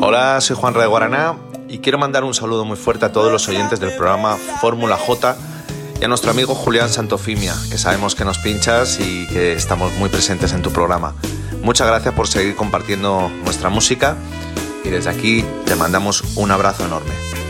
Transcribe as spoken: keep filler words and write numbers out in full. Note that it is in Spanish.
Hola, soy Juanra de Guaraná y quiero mandar un saludo muy fuerte a todos los oyentes del programa Fórmula J y a nuestro amigo Julián Santofimia, que sabemos que nos pinchas y que estamos muy presentes en tu programa. Muchas gracias por seguir compartiendo nuestra música y desde aquí te mandamos un abrazo enorme.